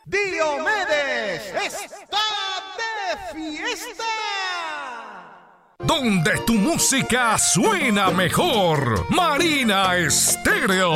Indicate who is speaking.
Speaker 1: Diomedes está de fiesta.
Speaker 2: Donde tu música suena mejor. Marina Estéreo.